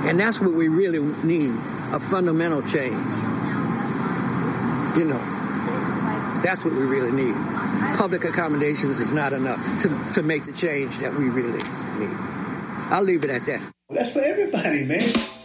And that's what we really need, a fundamental change. You know, that's what we really need. Public accommodations is not enough to make the change that we really need. I'll leave it at that. That's for everybody, man.